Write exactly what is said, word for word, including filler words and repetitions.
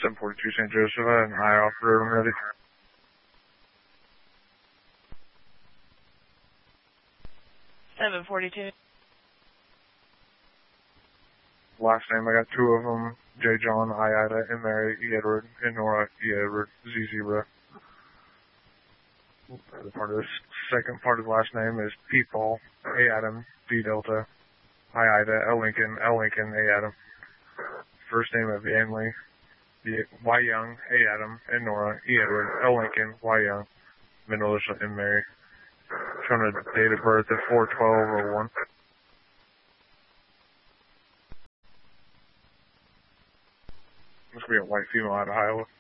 seven forty-two Saint Joseph, and I offer I'm ready. seven forty-two. Last name, I got two of them, J. John, I. Ida, M. Mary, E. Edward, and Nora, E. Edward, Z. Zebra. The part of the second part of the last name is Pete Paul, A. Adam, D. Delta, I. Ida, L. Lincoln, L. Lincoln, A. Adam. First name of Emily, Y. Young, A. Adam, and Nora, E. Edward, L. Lincoln, Y. Young, middle initial M. Mary. Showing a date of birth at four twelve oh one. Must be a white female out of Iowa.